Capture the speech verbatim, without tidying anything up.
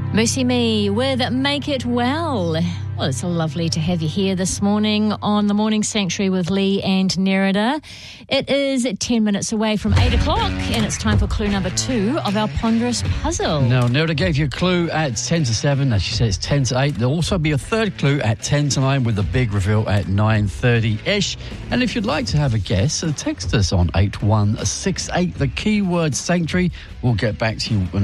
Mercy Me with Make It Well. Well, it's so lovely to have you here this morning on The Morning Sanctuary with Lee and Nerida. It is ten minutes away from eight o'clock and it's time for clue number two of our ponderous puzzle. Now, Nerida gave you a clue at ten to seven. As she said, it's ten to eight. There'll also be a third clue at ten to nine with the big reveal at nine thirty-ish. And if you'd like to have a guess, text us on eight one six eight, the keyword sanctuary. We'll get back to you when